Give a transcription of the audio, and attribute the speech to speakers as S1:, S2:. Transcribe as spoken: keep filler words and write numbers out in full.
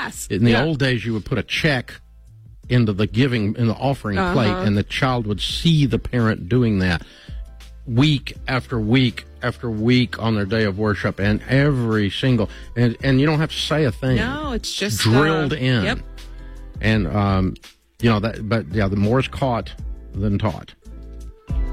S1: Yes.
S2: In the
S1: yeah.
S2: old days, you would put a check into the giving, in the offering
S1: uh-huh.
S2: plate, and the child would see the parent doing that week after week after week on their day of worship, and every single, and, and you don't have to say a thing.
S1: No, it's just
S2: drilled
S1: uh,
S2: in.
S1: Yep.
S2: And, um, you know, that, but yeah, the more is caught than taught.